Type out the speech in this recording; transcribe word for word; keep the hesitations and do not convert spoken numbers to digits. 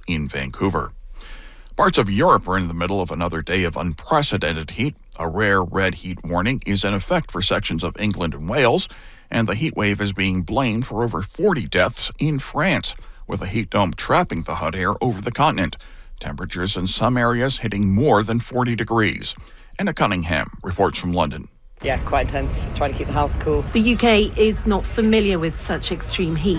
in Vancouver. Parts of Europe are in the middle of another day of unprecedented heat. A rare red heat warning is in effect for sections of England and Wales, and the heat wave is being blamed for over forty deaths in France, with a heat dome trapping the hot air over the continent. Temperatures in some areas hitting more than forty degrees. Anna Cunningham reports from London. Yeah, quite intense, just trying to keep the house cool. The U K is not familiar with such extreme heat.